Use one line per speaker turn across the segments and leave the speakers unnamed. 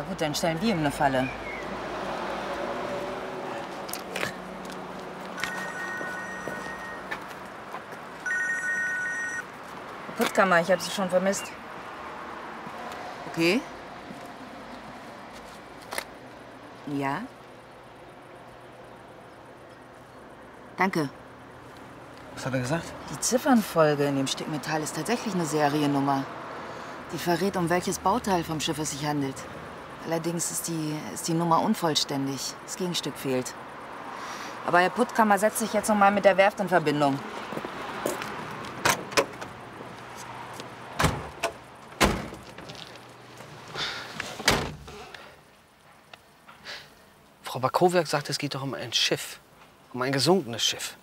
Na gut, dann stellen wir ihm eine Falle. Putzkammer, ich habe sie schon vermisst. Okay. Ja? Danke.
Was hat er gesagt?
Die Ziffernfolge in dem Stück Metall ist tatsächlich eine Seriennummer. Die verrät, um welches Bauteil vom Schiff es sich handelt. Allerdings ist die Nummer unvollständig. Das Gegenstück fehlt. Aber Herr Puttkammer setzt sich jetzt noch mal mit der Werft in Verbindung.
Frau Bakowiak sagt, es geht doch um ein Schiff. Um ein gesunkenes Schiff.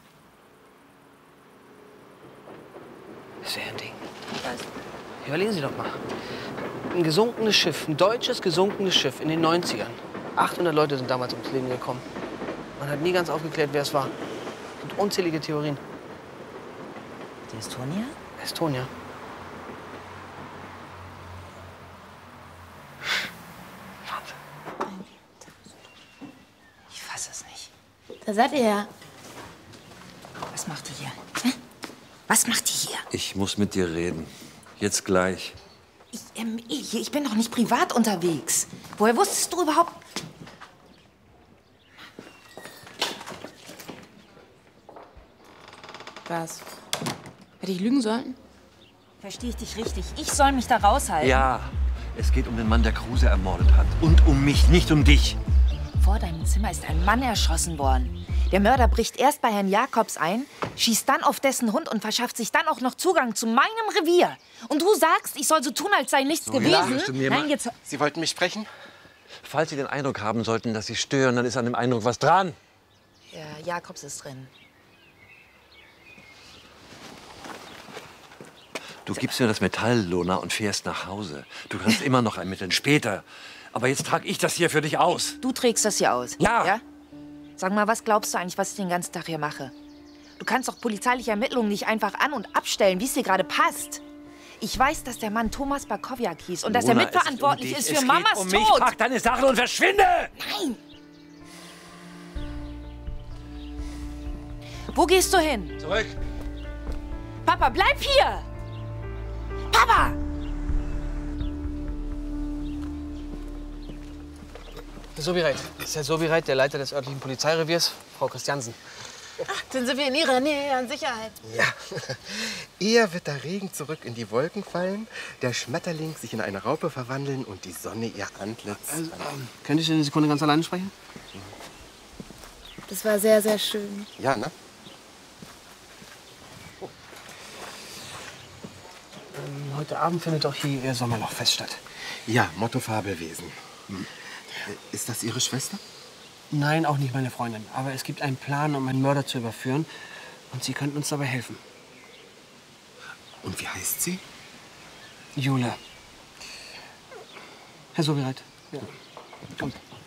Das wäre ein Ding.
Was?
Überlegen Sie doch mal. Ein gesunkenes Schiff, ein deutsches gesunkenes Schiff in den 90ern. 800 Leute sind damals ums Leben gekommen. Man hat nie ganz aufgeklärt, wer es war. Es gibt unzählige Theorien.
Die Estonia?
Estonia. Wahnsinn.
Ich fasse es nicht.
Da seid ihr ja.
Was macht die hier? Hä? Was macht die hier?
Ich muss mit dir reden. Jetzt gleich.
Ich bin doch nicht privat unterwegs. Woher wusstest du überhaupt?
Was? Hätte ich lügen sollen?
Verstehe ich dich richtig? Ich soll mich da raushalten?
Ja, es geht um den Mann, der Kruse ermordet hat. Und um mich, nicht um dich.
Vor deinem Zimmer ist ein Mann erschossen worden. Der Mörder bricht erst bei Herrn Jakobs ein, schießt dann auf dessen Hund und verschafft sich dann auch noch Zugang zu meinem Revier. Und du sagst, ich soll so tun, als sei nichts gewesen? Nein, jetzt...
Sie wollten mich sprechen?
Falls Sie den Eindruck haben sollten, dass Sie stören, dann ist an dem Eindruck was dran.
Ja, Jakobs ist drin.
Du gibst mir das Metall, Lona, und fährst nach Hause. Du kannst immer noch ermitteln, später. Aber jetzt trage ich das hier für dich aus.
Du trägst das hier aus?
Ja.
Sag mal, was glaubst du eigentlich, was ich den ganzen Tag hier mache? Du kannst doch polizeiliche Ermittlungen nicht einfach an- und abstellen, wie es dir gerade passt. Ich weiß, dass der Mann Thomas Bakowiak hieß und dass er
Lona,
mitverantwortlich
es
ist
geht
für
um dich.
Mamas
Es geht um mich.
Tod.
Pack deine Sachen und verschwinde!
Nein! Wo gehst du hin?
Zurück.
Papa, bleib hier! Papa!
Herr Sobireit. Das ist Herr Sobireit, der Leiter des örtlichen Polizeireviers, Frau Christiansen.
Ach, dann sind wir in Ihrer Nähe an Sicherheit.
Ja. Eher wird der Regen zurück in die Wolken fallen, der Schmetterling sich in eine Raupe verwandeln und die Sonne ihr Antlitz...
Also, könnte ich eine Sekunde ganz alleine sprechen?
Das war sehr, sehr schön.
Ja, ne?
Heute Abend findet doch hier Ihr Sommerlochfest statt.
Ja, Motto Fabelwesen. Ist das Ihre Schwester?
Nein, auch nicht meine Freundin. Aber es gibt einen Plan, um einen Mörder zu überführen. Und Sie könnten uns dabei helfen.
Und wie heißt sie?
Jule. Herr Sobireit. Ja. Kommt.